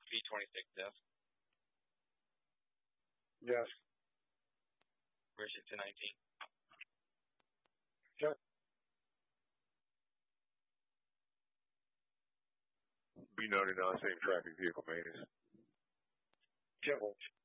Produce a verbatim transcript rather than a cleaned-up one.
P twenty-six desk. Yes. Richard ten nineteen. Yep. B ninety-nine, same traffic vehicle maintenance. Kibble.